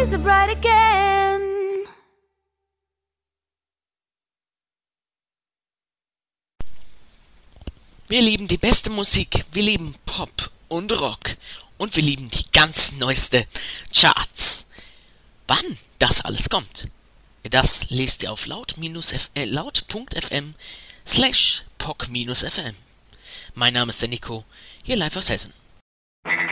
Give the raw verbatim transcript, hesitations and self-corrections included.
days are bright again. Wir lieben die beste Musik, wir lieben Pop und Rock und wir lieben die ganz neueste Charts. Wann das alles kommt, das lest ihr auf laut.fm slash poc-fm. Mein Name ist der Nico, hier live aus Hessen.